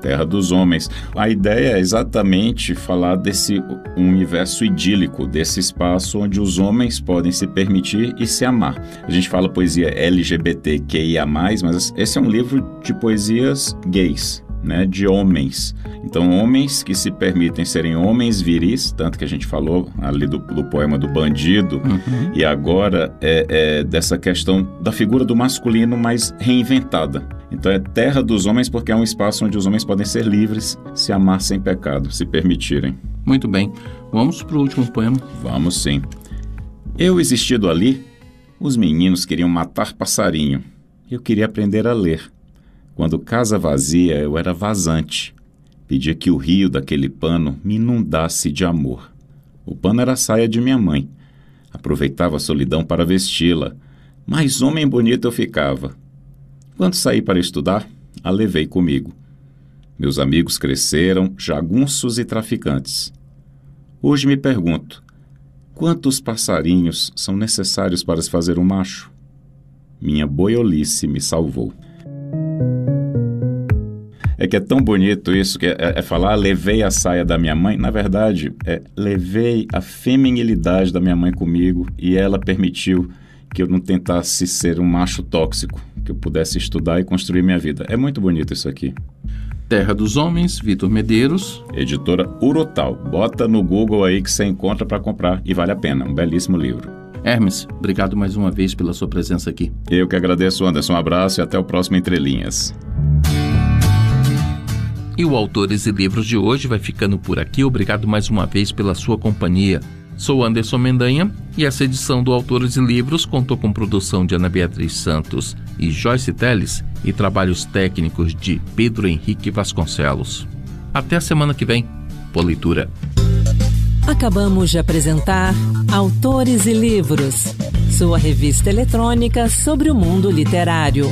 Terra dos Homens. A ideia é exatamente falar desse universo idílico, desse espaço onde os homens podem se permitir e se amar. A gente fala poesia LGBTQIA+, mas esse é um livro de poesias gays, né, de homens. Então, homens que se permitem serem homens viris, tanto que a gente falou ali do poema do bandido, e agora dessa questão da figura do masculino mais reinventada. Então, é Terra dos Homens porque é um espaço onde os homens podem ser livres, se amar sem pecado, se permitirem. Muito bem. Vamos para o último poema? Vamos sim. Eu existindo ali, os meninos queriam matar passarinho. Eu queria aprender a ler. Quando casa vazia, eu era vazante. Pedia que o rio daquele pano me inundasse de amor. O pano era a saia de minha mãe. Aproveitava a solidão para vesti-la. Mais homem bonito eu ficava. Quando saí para estudar, a levei comigo. Meus amigos cresceram, jagunços e traficantes. Hoje me pergunto, quantos passarinhos são necessários para se fazer um macho? Minha boiolice me salvou. É que é tão bonito isso, que é falar, levei a saia da minha mãe. Na verdade, levei a feminilidade da minha mãe comigo e ela permitiu que eu não tentasse ser um macho tóxico, que eu pudesse estudar e construir minha vida. É muito bonito isso aqui. Terra dos Homens, Vitor Medeiros. Editora Urotau. Bota no Google aí que você encontra para comprar e vale a pena. Um belíssimo livro. Hermes, obrigado mais uma vez pela sua presença aqui. Eu que agradeço, Anderson. Um abraço e até o próximo Entre Linhas. E o Autores e Livros de hoje vai ficando por aqui. Obrigado mais uma vez pela sua companhia. Sou Anderson Mendanha e essa edição do Autores e Livros contou com produção de Ana Beatriz Santos e Joyce Teles e trabalhos técnicos de Pedro Henrique Vasconcelos. Até a semana que vem. Politura. Acabamos de apresentar Autores e Livros, sua revista eletrônica sobre o mundo literário.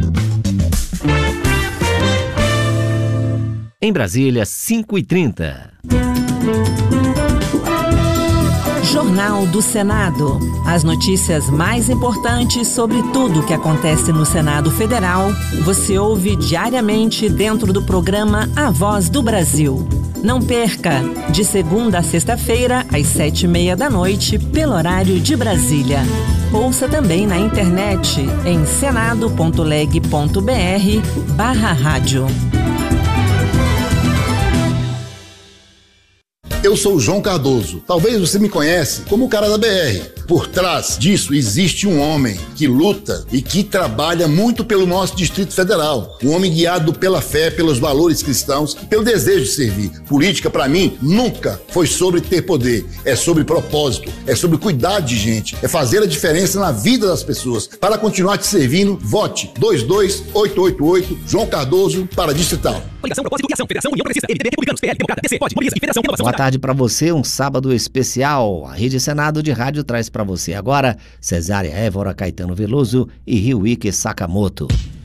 Em Brasília, 5h30. Jornal do Senado. As notícias mais importantes sobre tudo o que acontece no Senado Federal, você ouve diariamente dentro do programa A Voz do Brasil. Não perca, de segunda a sexta-feira, às 19h30, pelo horário de Brasília. Ouça também na internet em senado.leg.br/rádio. Eu sou o João Cardoso. Talvez você me conhece como o cara da BR. Por trás disso existe um homem que luta e que trabalha muito pelo nosso Distrito Federal. Um homem guiado pela fé, pelos valores cristãos e pelo desejo de servir. Política, para mim, nunca foi sobre ter poder. É sobre propósito, é sobre cuidar de gente, é fazer a diferença na vida das pessoas. Para continuar te servindo, vote 22888 João Cardoso para Distrital. Coligação, Propósito, Filiação, Federação, União Progressista, MDB, Republicanos, PL, Democrata, DC, Pode, Mobiliza e Federação, Renovação. Boa tarde para você, um sábado especial. A Rede Senado de Rádio traz para você agora Cesária Évora, Caetano Veloso e Ryuichi Sakamoto.